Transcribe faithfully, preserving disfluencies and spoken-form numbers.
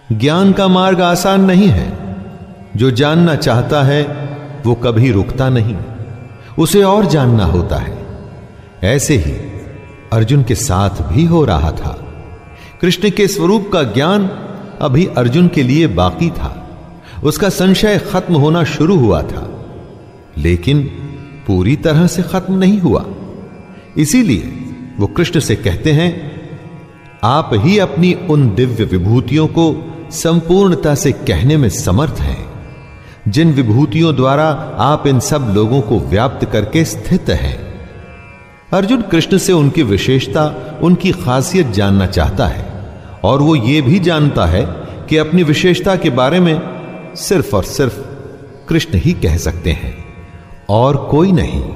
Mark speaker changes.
Speaker 1: ज्ञान का मार्ग आसान नहीं है। जो जानना चाहता है वो कभी रुकता नहीं, उसे और जानना होता है। ऐसे ही अर्जुन के साथ भी हो रहा था। कृष्ण के स्वरूप का ज्ञान अभी अर्जुन के लिए बाकी था। उसका संशय खत्म होना शुरू हुआ था, लेकिन पूरी तरह से खत्म नहीं हुआ। इसीलिए वो कृष्ण से कहते हैं, आप ही अपनी उन दिव्य विभूतियों को संपूर्णता से कहने में समर्थ हैं, जिन विभूतियों द्वारा आप इन सब लोगों को व्याप्त करके स्थित हैं। अर्जुन कृष्ण से उनकी विशेषता, उनकी खासियत जानना चाहता है, और वो ये भी जानता है कि अपनी विशेषता के बारे में सिर्फ और सिर्फ कृष्ण ही कह सकते हैं और कोई नहीं।